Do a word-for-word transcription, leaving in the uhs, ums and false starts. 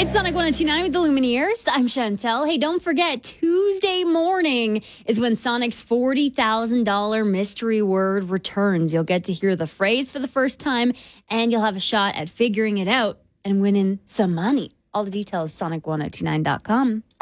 It's Sonic one oh two nine with the Lumineers. I'm Chantel. Hey, don't forget, Tuesday morning is when Sonic's forty thousand dollars mystery word returns. You'll get to hear the phrase for the first time, and you'll have a shot at figuring it out and winning some money. All the details, sonic ten twenty-nine dot com.